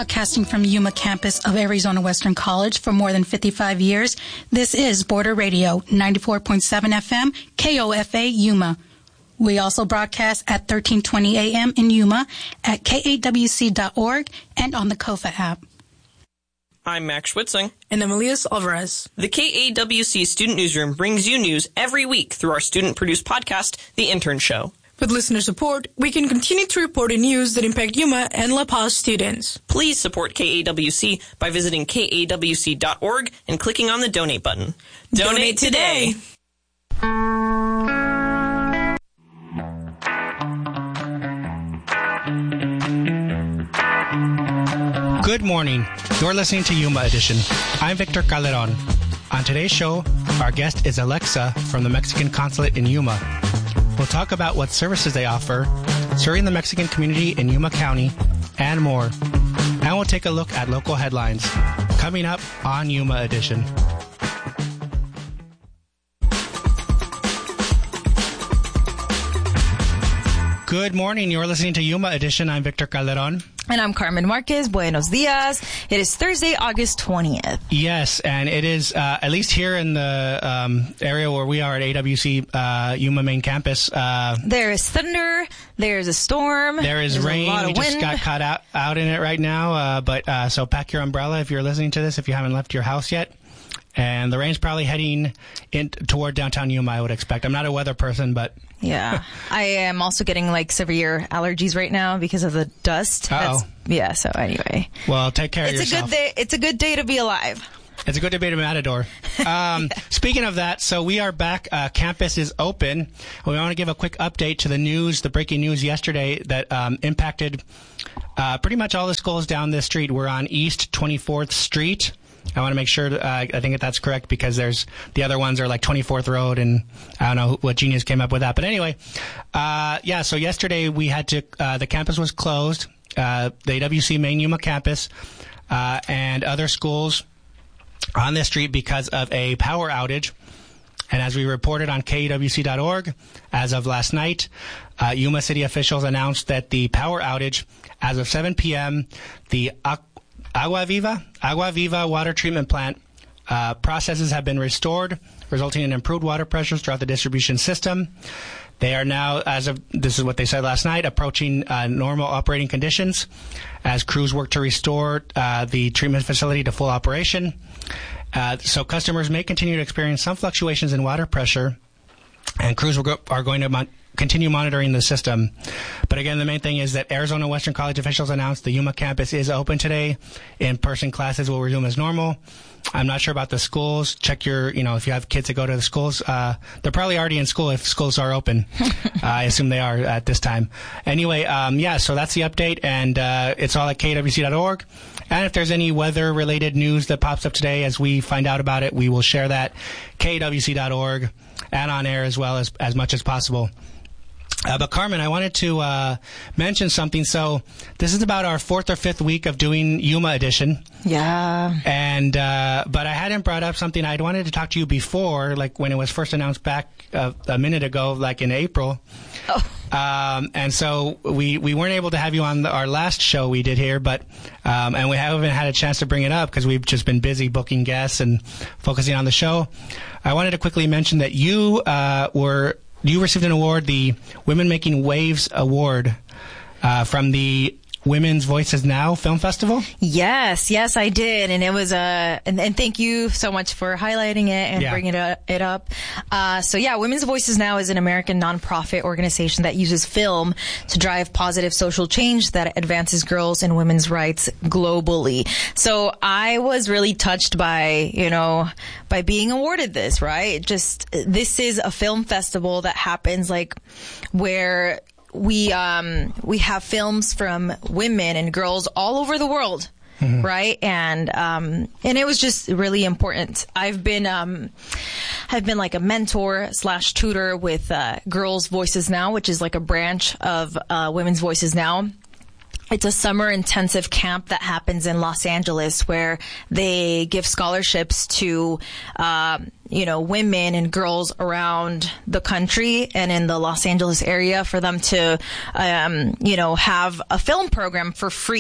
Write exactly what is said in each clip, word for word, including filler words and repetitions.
Broadcasting from Yuma campus of Arizona Western College for more than fifty-five years, this is Border Radio, ninety-four point seven F M, K O F A, Yuma. We also broadcast at thirteen twenty A M in Yuma, at K A W C dot org, and on the Kofa app. I'm Max Schwitzing. And Emilius Alvarez. The K A W C Student Newsroom brings you news every week through our student-produced podcast, The Intern Show. With listener support, we can continue to report the news that impact Yuma and La Paz students. Please support K A W C by visiting K A W C dot org and clicking on the donate button. Donate, donate today! Good morning. You're listening to Yuma Edition. I'm Victor Calderon. On today's show, our guest is Alexa from the Mexican Consulate in Yuma. We'll talk about what services they offer, serving the Mexican community in Yuma County, and more. And we'll take a look at local headlines. Coming up on Yuma Edition. Good morning. You're listening to Yuma Edition. I'm Victor Calderon. And I'm Carmen Marquez. Buenos dias. It is Thursday, August twentieth. Yes, and it is, uh, at least here in the um, area where we are at A W C uh, Yuma main campus. Uh, there is thunder. There's a storm. There is There's rain. A lot of we just wind. got caught out, out in it right now. Uh, but uh, so pack your umbrella if you're listening to this, if you haven't left your house yet. And the rain's probably heading in toward downtown Yuma, I would expect. I'm not a weather person, but... Yeah. I am also getting, like, severe allergies right now because of the dust. Uh-oh. That's, yeah, so anyway. Well, take care it's of yourself. A good day, it's a good day to be alive. It's a good debate of Matador. Um, yeah. Speaking of that, so we are back. Uh, campus is open. We want to give a quick update to the news, the breaking news yesterday that um, impacted uh, pretty much all the schools down this street. We're on East twenty-fourth Street. I want to make sure, uh, I think that that's correct because there's, the other ones are like twenty-fourth Road and I don't know what genius came up with that. But anyway, uh, yeah, so yesterday we had to, uh, the campus was closed, uh, the A W C main Yuma campus, uh, and other schools on this street because of a power outage. And as we reported on K A W C dot org, as of last night, uh, Yuma city officials announced that the power outage, as of seven p.m., the Agua Viva, Agua Viva water treatment plant uh, processes have been restored, resulting in improved water pressures throughout the distribution system. They are now, as of, this is what they said last night, approaching uh, normal operating conditions as crews work to restore uh, the treatment facility to full operation. Uh, so customers may continue to experience some fluctuations in water pressure, and crews will go, are going to mon- continue monitoring the system. But again, the main thing is that Arizona Western College officials announced the Yuma campus is open today. In-person classes will resume as normal. I'm not sure about the schools. Check your, you know, if you have kids that go to the schools, uh, they're probably already in school if schools are open. uh, I assume they are at this time. Anyway, um, yeah, so that's the update, and uh, it's all at K A W C dot org. And if there's any weather-related news that pops up today as we find out about it, we will share that, K A W C dot org, and on air as well as, as much as possible. Uh, but Carmen, I wanted to uh, mention something. So this is about our fourth or fifth week of doing Yuma Edition. Yeah. And uh, but I hadn't brought up something I'd wanted to talk to you before, like when it was first announced back uh, a minute ago, like in April. Oh. Um, and so we, we weren't able to have you on the, our last show we did here, but um, and we haven't had a chance to bring it up because we've just been busy booking guests and focusing on the show. I wanted to quickly mention that you uh, were. You received an award, the Women Making Waves Award, uh, from the Women's Voices Now Film Festival? Yes, yes, I did. And it was, uh, and, and thank you so much for highlighting it and yeah. bringing it, it up. Uh, so yeah, Women's Voices Now is an American nonprofit organization that uses film to drive positive social change that advances girls' and women's rights globally. So I was really touched by, you know, by being awarded this, right? Just, this is a film festival that happens like where we um we have films from women and girls all over the world, mm-hmm. right? And um and it was just really important. I've been um I've been like a mentor slash tutor with uh, Girls Voices Now, which is like a branch of uh, Women's Voices Now. It's a summer intensive camp that happens in Los Angeles where they give scholarships to, uh, you know, women and girls around the country and in the Los Angeles area for them to, um, you know, have a film program for free.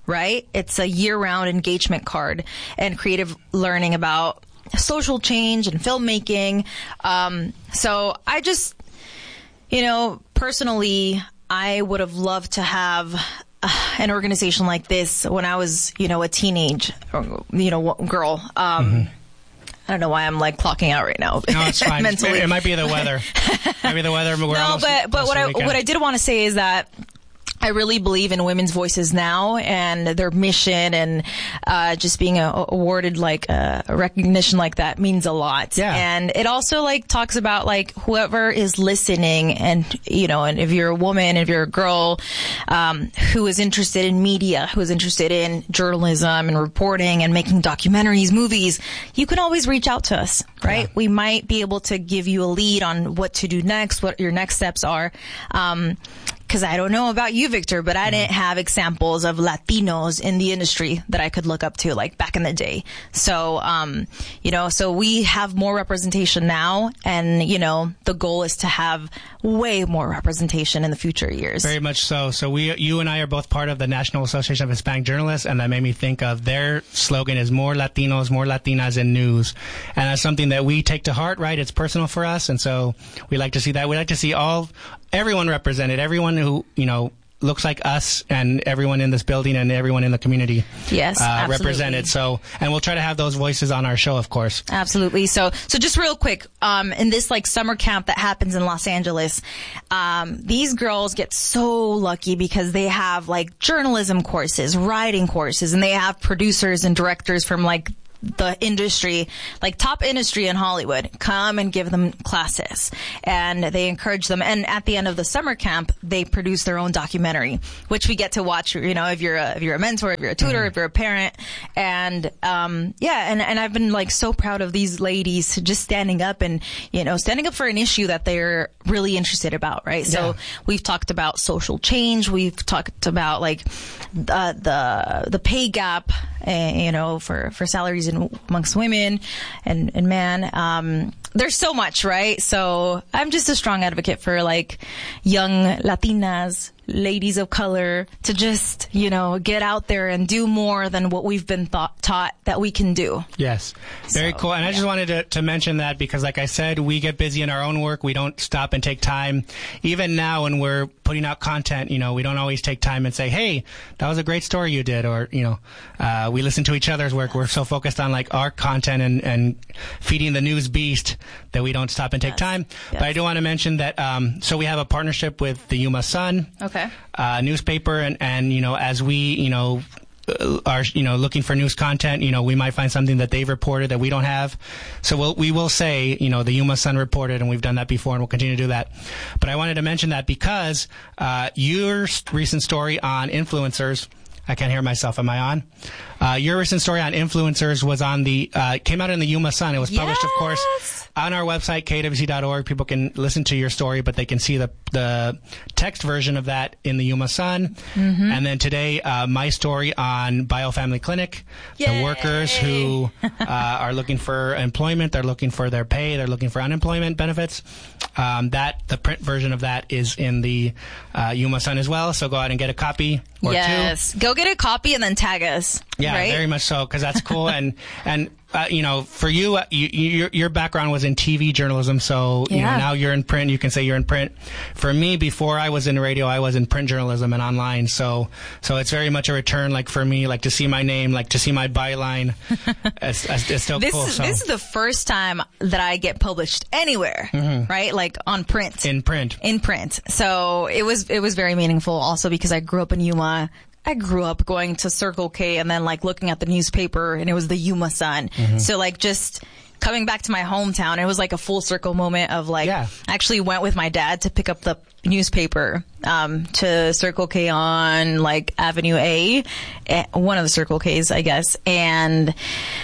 right? It's a year-round engagement card and creative learning about social change and filmmaking. Um, so I just, you know, personally, I would have loved to have uh, an organization like this when I was, you know, a teenage, you know, girl. Um, mm-hmm. I don't know why I'm like clocking out right now. No, it's fine. Mentally. It might be the weather. Maybe the weather. We're no, but but what I what I did want to say is that I really believe in women's voices now and their mission, and uh, just being a, awarded like a, a recognition like that means a lot. Yeah. And it also like talks about like whoever is listening, and you know, and if you're a woman, if you're a girl um, who is interested in media, who is interested in journalism and reporting and making documentaries, movies, you can always reach out to us, right? Yeah. We might be able to give you a lead on what to do next, what your next steps are. Um, Because I don't know about you, Victor, but I didn't have examples of Latinos in the industry that I could look up to, like back in the day. So, um, you know, so we have more representation now, and you know, the goal is to have way more representation in the future years. Very much so. So we, you and I are both part of the National Association of Hispanic Journalists, and that made me think of their slogan is more Latinos, more Latinas in news. And that's something that we take to heart, right? It's personal for us. And so we like to see that. We like to see all, everyone represented, everyone who, you know, looks like us, and everyone in this building and everyone in the community yes, uh, represented. So, and we'll try to have those voices on our show, of course. Absolutely. So, so just real quick, um, in this like summer camp that happens in Los Angeles, um, these girls get so lucky because they have like journalism courses, writing courses, and they have producers and directors from like the industry, like top industry in Hollywood, come and give them classes, and they encourage them. And at the end of the summer camp, they produce their own documentary, which we get to watch. You know, if you're a, if you're a mentor, if you're a tutor, mm. if you're a parent, and um, yeah, and and I've been like so proud of these ladies just standing up and you know standing up for an issue that they're really interested about, right? So yeah. We've talked about social change. We've talked about like uh, the the pay gap, uh, you know, for for salaries in amongst women and, and men. Um, there's so much, right? So I'm just a strong advocate for like young Latinas, ladies of color, to just, you know, get out there and do more than what we've been thought, taught that we can do. Yes. Very so, cool. And I yeah. just wanted to, to mention that because, like I said, we get busy in our own work. We don't stop and take time. Even now when we're putting out content, you know, we don't always take time and say, hey, that was a great story you did. Or, you know, uh, we listen to each other's work. We're so focused on like our content and, and feeding the news beast that we don't stop and take yes. time. Yes. But I do want to mention that, um, so we have a partnership with the Yuma Sun. Okay. Uh, newspaper, and, and, you know, as we, you know, uh, are, you know, looking for news content, you know, we might find something that they've reported that we don't have. So we'll, we will say, you know, the Yuma Sun reported, and we've done that before, and we'll continue to do that. But I wanted to mention that because, uh, your recent story on influencers, I can't hear myself. Am I on? Uh, your recent story on influencers was on the, uh, came out in the Yuma Sun. It was published, yes. of course, on our website, K W C dot org. People can listen to your story, but they can see the, the text version of that in the Yuma Sun. Mm-hmm. And then today, uh, my story on BioFamily Clinic, Yay. the workers who, uh, are looking for employment. They're looking for their pay. They're looking for unemployment benefits. Um, that, the print version of that is in the, uh, Yuma Sun as well. So go out and get a copy or yes. two. Yes. Go get a copy and then tag us. Yeah, right? very much so, because that's cool. and and uh, you know, for you, uh, you, your your background was in T V journalism, so you yeah. know now you're in print. You can say you're in print. For me, before I was in radio, I was in print journalism and online. So so it's very much a return. Like for me, like to see my name, like to see my byline. it's, it's still this cool. Is, so. This is the first time that I get published anywhere, mm-hmm. right? Like on print. In print. In print. So it was it was very meaningful. Also because I grew up in Yuma. I grew up going to Circle K and then like looking at the newspaper, and it was the Yuma Sun. Mm-hmm. So like just coming back to my hometown, it was like a full circle moment of like, yeah. I actually went with my dad to pick up the newspaper, um, to Circle K on like Avenue A, one of the Circle K's, I guess. And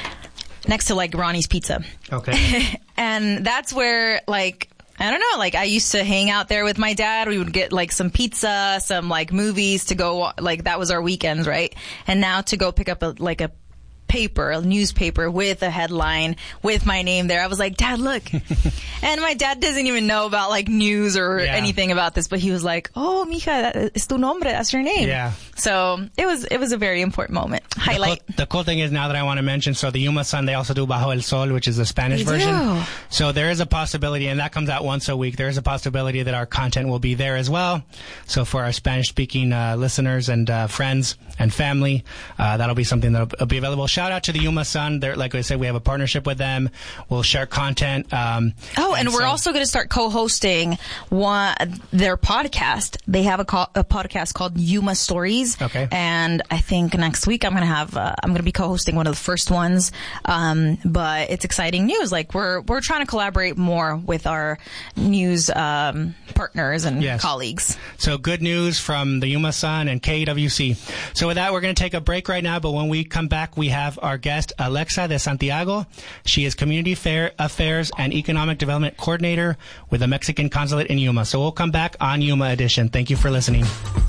next to like Ronnie's Pizza. Okay. And that's where like, I don't know, like I used to hang out there with my dad. We would get like some pizza, some like movies to go, like that was our weekends, right? And now to go pick up a, like a paper, a newspaper with a headline with my name there. I was like, Dad, look. And my dad doesn't even know about like news or yeah. anything about this, but he was like, oh, mija, that is tu nombre, that's your name. Yeah. So it was it was a very important moment. Highlight. The cool, the cool thing is now that I want to mention, so the Yuma Sun, they also do Bajo el Sol, which is the Spanish They version. do. So there is a possibility, and that comes out once a week, there is a possibility that our content will be there as well. So for our Spanish-speaking uh, listeners and uh, friends and family, uh, that'll be something that'll be available. Shout out to the Yuma Sun. They're, like I said, we have a partnership with them. We'll share content. Um, Oh, and, and we're so, also going to start co-hosting one their podcast. They have a, co- a podcast called Yuma Stories. Okay. And I think next week I'm going to have uh, I'm going to be co-hosting one of the first ones. Um, but it's exciting news. Like we're we're trying to collaborate more with our news um, partners and Yes. colleagues. So good news from the Yuma Sun and K W C. So with that, we're going to take a break right now. But when we come back, we have our guest, Alexa de Santiago. She is Community Fair Affairs and Economic Development Coordinator with the Mexican Consulate in Yuma. So we'll come back on Yuma Edition. Thank you for listening.